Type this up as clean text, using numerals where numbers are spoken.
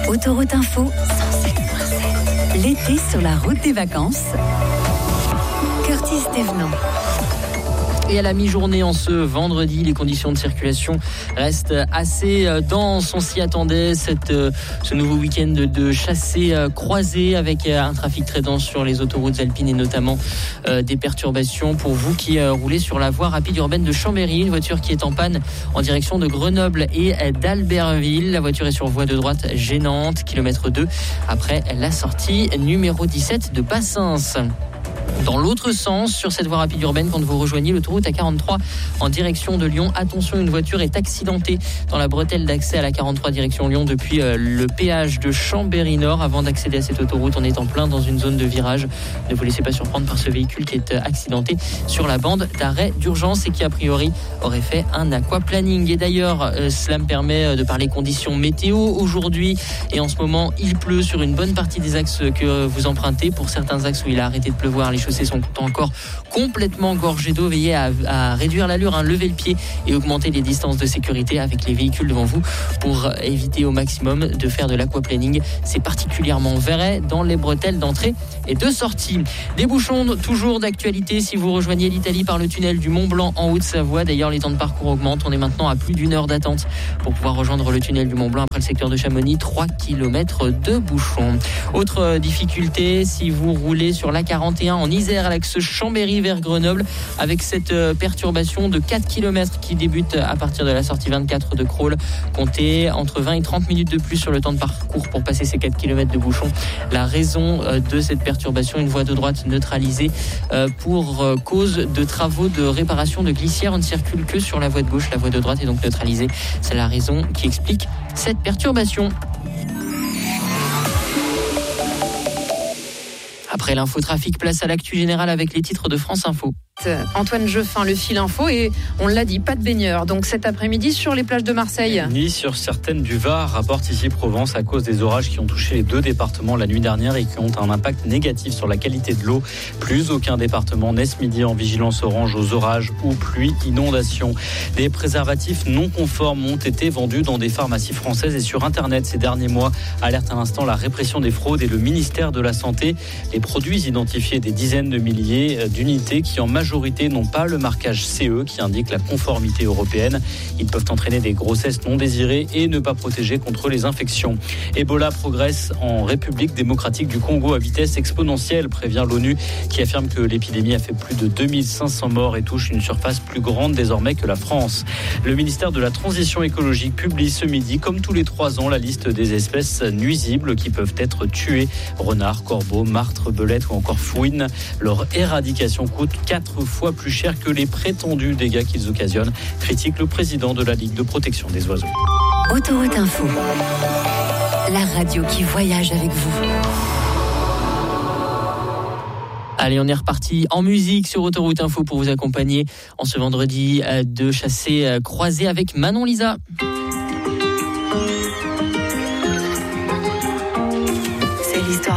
Autoroute Info, 107.7. L'été sur la route des vacances. Curtis Thévenant. Et à la mi-journée en ce vendredi, les conditions de circulation restent assez denses. On s'y attendait, ce nouveau week-end de chassé-croisé avec un trafic très dense sur les autoroutes alpines et notamment des perturbations pour vous qui roulez sur la voie rapide urbaine de Chambéry. Une voiture qui est en panne en direction de Grenoble et d'Albertville. La voiture est sur voie de droite gênante, kilomètre 2, après la sortie numéro 17 de Bassens. Dans l'autre sens, sur cette voie rapide urbaine, quand vous rejoignez l'autoroute A43 en direction de Lyon, attention, une voiture est accidentée dans la bretelle d'accès à la 43 direction Lyon depuis le péage de Chambéry-Nord. Avant d'accéder à cette autoroute, on est en plein dans une zone de virage. Ne vous laissez pas surprendre par ce véhicule qui est accidenté sur la bande d'arrêt d'urgence et qui a priori aurait fait un aquaplaning. Et d'ailleurs, cela me permet de parler conditions météo aujourd'hui. Et en ce moment, il pleut sur une bonne partie des axes que vous empruntez. Pour certains axes où il a arrêté de pleuvoir, les chaussées sont encore complètement gorgées d'eau. Veillez à réduire l'allure, lever le pied et augmenter les distances de sécurité avec les véhicules devant vous pour éviter au maximum de faire de l'aquaplaning. C'est particulièrement vrai dans les bretelles d'entrée et de sortie. Des bouchons toujours d'actualité si vous rejoignez l'Italie par le tunnel du Mont-Blanc en Haute-Savoie. D'ailleurs, les temps de parcours augmentent. On est maintenant à plus d'1 heure d'attente pour pouvoir rejoindre le tunnel du Mont-Blanc après le secteur de Chamonix. 3 km de bouchons. Autre difficulté, si vous roulez sur l'A41 en Isère à l'axe Chambéry vers Grenoble avec cette perturbation de 4 km qui débute à partir de la sortie 24 de Crolles. Comptez entre 20 et 30 minutes de plus sur le temps de parcours pour passer ces 4 km de bouchons. La raison de cette perturbation, une voie de droite neutralisée pour cause de travaux de réparation de glissière. On ne circule que sur la voie de gauche, la voie de droite est donc neutralisée. C'est la raison qui explique cette perturbation. Après l'infotrafic, place à l'actu générale avec les titres de France Info. Antoine Jeffin, le fil info, et on l'a dit, pas de baigneurs. Donc cet après-midi sur les plages de Marseille. Ni sur certaines du Var, rapporte ici Provence, à cause des orages qui ont touché les 2 départements la nuit dernière et qui ont un impact négatif sur la qualité de l'eau. Plus aucun département n'est ce midi en vigilance orange aux orages ou pluies, inondations. Des préservatifs non conformes ont été vendus dans des pharmacies françaises et sur Internet ces derniers mois. Alerte à l'instant la répression des fraudes et le ministère de la Santé. Les produits identifiés des dizaines de milliers d'unités qui en majorité n'ont pas le marquage CE qui indique la conformité européenne. Ils peuvent entraîner des grossesses non désirées et ne pas protéger contre les infections. Ebola progresse en République démocratique du Congo à vitesse exponentielle, prévient l'ONU, qui affirme que l'épidémie a fait plus de 2500 morts et touche une surface plus grande désormais que la France. Le ministère de la Transition écologique publie ce midi, comme tous les 3 ans, la liste des espèces nuisibles qui peuvent être tuées. Renards, corbeaux, martres, belettes ou encore fouines. Leur éradication coûte 4 fois plus cher que les prétendus dégâts qu'ils occasionnent, critique le président de la Ligue de protection des oiseaux. Autoroute Info, la radio qui voyage avec vous. Allez, on est reparti en musique sur Autoroute Info pour vous accompagner en ce vendredi de chassé croisé avec Manon Lisa.